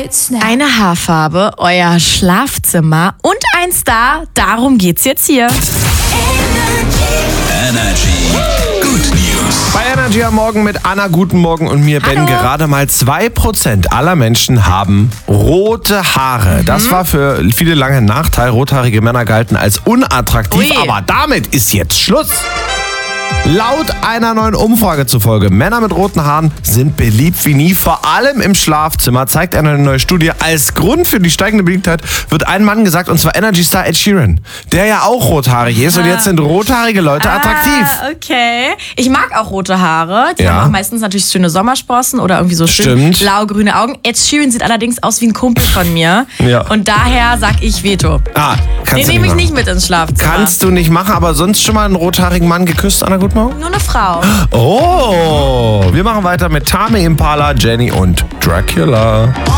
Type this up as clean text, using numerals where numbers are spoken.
Eine Haarfarbe, euer Schlafzimmer und ein Star, darum geht's jetzt hier. Energy. Good News. Bei Energy am Morgen mit Anna, guten Morgen und mir, Ben. Gerade mal 2% aller Menschen haben rote Haare. Das war für viele lange ein Nachteil. Rothaarige Männer galten als unattraktiv, aber damit ist jetzt Schluss. Laut einer neuen Umfrage zufolge, Männer mit roten Haaren sind beliebt wie nie, vor allem im Schlafzimmer, zeigt eine neue Studie. Als Grund für die steigende Beliebtheit wird ein Mann gesagt, und zwar Energy-Star Ed Sheeran, der ja auch rothaarig ist und jetzt sind rothaarige Leute attraktiv. Okay. Ich mag auch rote Haare. Die haben auch meistens natürlich schöne Sommersprossen oder irgendwie so schön blau-grüne Augen. Ed Sheeran sieht allerdings aus wie ein Kumpel von mir. Ja. Und daher sag ich Veto. Den nehme ich nicht mit ins Schlafzimmer. Kannst du nicht machen, aber sonst schon mal einen rothaarigen Mann geküsst, Anna, guten Morgen? Nur eine Frau. Oh, wir machen weiter mit Tame Impala, Jenny und Dracula.